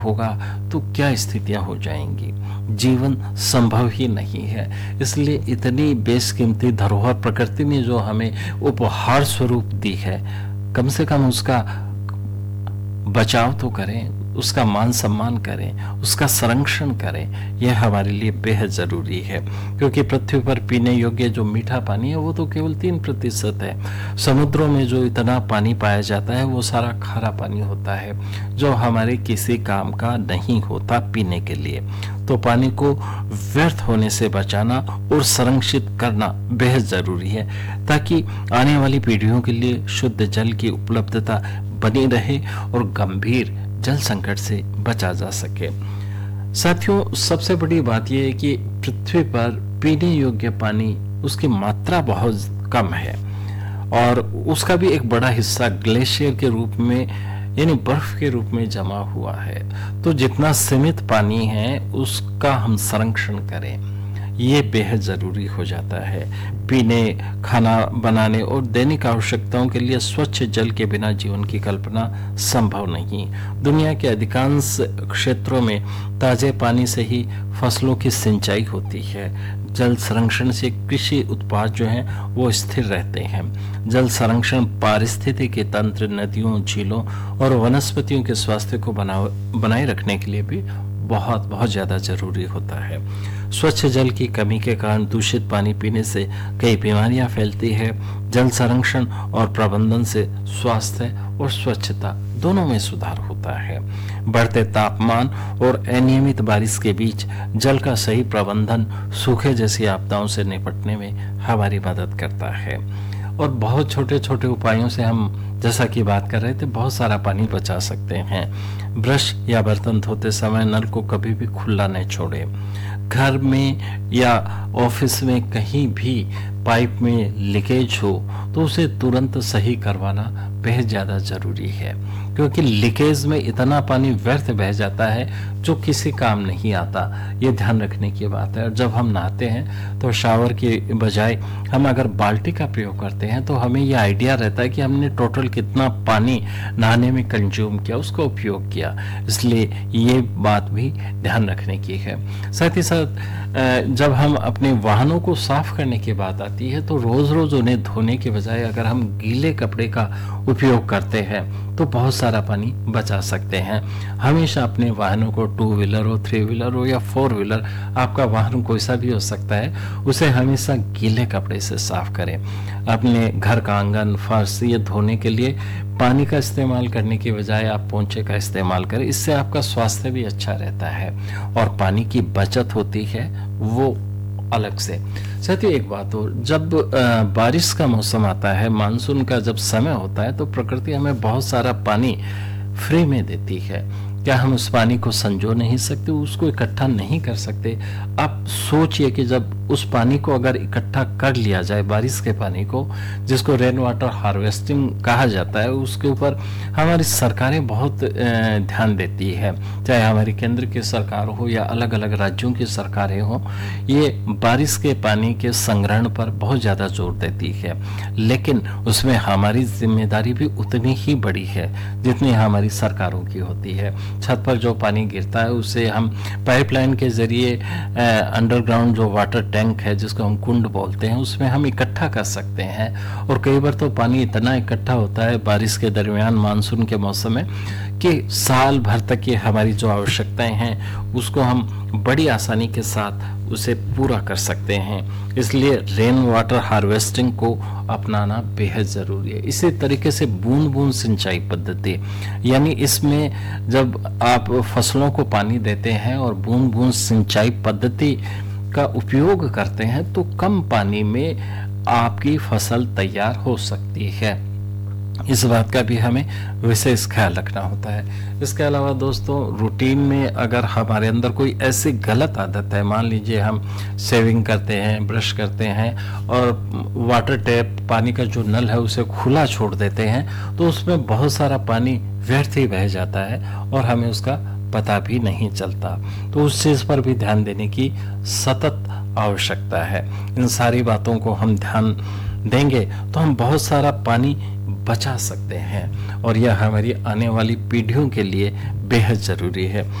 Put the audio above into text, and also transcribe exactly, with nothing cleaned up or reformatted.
होगा तो क्या स्थितियां हो जाएंगी। जीवन संभव ही नहीं है। इसलिए इतनी बेशकीमती धरोहर प्रकृति ने जो हमें उपहार स्वरूप दी है, कम से कम उसका बचाव तो करें, उसका मान सम्मान करें, उसका संरक्षण करें। यह हमारे लिए बेहद जरूरी है, क्योंकि पृथ्वी पर पीने योग्य जो मीठा पानी है वो तो केवल तीन प्रतिशत है। समुद्रों में जो इतना पानी पाया जाता है वो सारा खारा पानी होता है, जो हमारे किसी काम का नहीं होता पीने के लिए। तो पानी को व्यर्थ होने से बचाना और संरक्षित करना बेहद जरूरी है, ताकि आने वाली पीढ़ियों के लिए शुद्ध जल की उपलब्धता बनी रहे और गंभीर जल संकट से बचा जा सके। साथियों, सबसे बड़ी बात यह है कि पृथ्वी पर पीने योग्य पानी उसकी मात्रा बहुत कम है, और उसका भी एक बड़ा हिस्सा ग्लेशियर के रूप में यानी बर्फ के रूप में जमा हुआ है। तो जितना सीमित पानी है उसका हम संरक्षण करें, ये बेहद जरूरी हो जाता है। पीने, खाना बनाने और दैनिक आवश्यकताओं के लिए स्वच्छ जल के बिना जीवन की कल्पना संभव नहीं। दुनिया के अधिकांश क्षेत्रों में ताजे पानी से ही फसलों की सिंचाई होती है। जल संरक्षण से कृषि उत्पाद जो हैं वो स्थिर रहते हैं। जल संरक्षण पारिस्थितिकी तंत्र, नदियों, झीलों और वनस्पतियों के स्वास्थ्य को बनाए रखने के लिए भी बहुत बहुत ज्यादा जरूरी होता है। स्वच्छ जल की कमी के कारण दूषित पानी पीने से कई बीमारियां फैलती है। जल संरक्षण और प्रबंधन से स्वास्थ्य और स्वच्छता दोनों में सुधार होता है। बढ़ते तापमान और अनियमित बारिश के बीच जल का सही प्रबंधन सूखे जैसी आपदाओं से निपटने में हमारी मदद करता है। और बहुत छोटे छोटे उपायों से हम, जैसा कि बात कर रहे थे, बहुत सारा पानी बचा सकते हैं। ब्रश या बर्तन धोते समय नल को कभी भी खुला नहीं छोड़े। घर में या ऑफिस में कहीं भी पाइप में लीकेज हो तो उसे तुरंत सही करवाना बेहद ज़्यादा ज़रूरी है, क्योंकि लीकेज में इतना पानी व्यर्थ बह जाता है जो किसी काम नहीं आता। ये ध्यान रखने की बात है। और जब हम नहाते हैं तो शावर के बजाय हम अगर बाल्टी का प्रयोग करते हैं तो हमें ये आइडिया रहता है कि हमने टोटल कितना पानी नहाने में कंज्यूम किया, उसका उपयोग किया। इसलिए ये बात भी ध्यान रखने की है। साथ ही साथ जब हम अपने वाहनों को साफ करने की बात आती है तो रोज रोज उन्हें धोने के बजाय अगर हम गीले कपड़े का उपयोग करते हैं तो बहुत सारा पानी बचा सकते हैं। हमेशा अपने वाहनों को, टू व्हीलर हो, थ्री व्हीलर हो या फोर व्हीलर, आपका वाहन कोई सा भी हो सकता है, उसे हमेशा गीले कपड़े से साफ करें। अपने घर का आंगन, फर्श ये धोने के लिए पानी का इस्तेमाल करने की बजाय आप पोंछे का इस्तेमाल करें। इससे आपका स्वास्थ्य भी अच्छा रहता है और पानी की बचत होती है वो अलग से। साथियों, एक बात और, जब बारिश का मौसम आता है, मानसून का जब समय होता है, तो प्रकृति हमें बहुत सारा पानी फ्री में देती है। क्या हम उस पानी को संजो नहीं सकते, उसको इकट्ठा नहीं कर सकते? आप सोचिए कि जब उस पानी को अगर इकट्ठा कर लिया जाए, बारिश के पानी को, जिसको रेन वाटर हार्वेस्टिंग कहा जाता है, उसके ऊपर हमारी सरकारें बहुत ध्यान देती है। चाहे हमारी केंद्र की सरकार हो या अलग अलग राज्यों की सरकारें हो, ये बारिश के पानी के संग्रहण पर बहुत ज़्यादा जोर देती है। लेकिन उसमें हमारी जिम्मेदारी भी उतनी ही बड़ी है जितनी हमारी सरकारों की होती है। छत पर जो पानी गिरता है उसे हम पाइपलाइन के जरिए अंडरग्राउंड जो वाटर टैंक है, जिसको हम कुंड बोलते हैं, उसमें हम इकट्ठा कर सकते हैं। और कई बार तो पानी इतना इकट्ठा होता है बारिश के दरमियान, मानसून के मौसम में, कि साल भर तक की हमारी जो आवश्यकताएं हैं उसको हम बड़ी आसानी के साथ उसे पूरा कर सकते हैं। इसलिए रेन वाटर हार्वेस्टिंग को अपनाना बेहद ज़रूरी है। इसी तरीके से बूंद बूंद सिंचाई पद्धति, यानी इसमें जब आप फसलों को पानी देते हैं और बूंद बूंद सिंचाई पद्धति का उपयोग करते हैं तो कम पानी में आपकी फसल तैयार हो सकती है। इस बात का भी हमें विशेष ख्याल रखना होता है। इसके अलावा दोस्तों, रूटीन में अगर हमारे अंदर कोई ऐसी गलत आदत है, मान लीजिए हम शेविंग करते हैं, ब्रश करते हैं और वाटर टैप, पानी का जो नल है उसे खुला छोड़ देते हैं, तो उसमें बहुत सारा पानी व्यर्थ ही बह जाता है और हमें उसका पता भी नहीं चलता। तो उस चीज़ पर भी ध्यान देने की सतत आवश्यकता है। इन सारी बातों को हम ध्यान देंगे तो हम बहुत सारा पानी बचा सकते हैं और यह हमारी आने वाली पीढ़ियों के लिए बेहद ज़रूरी है।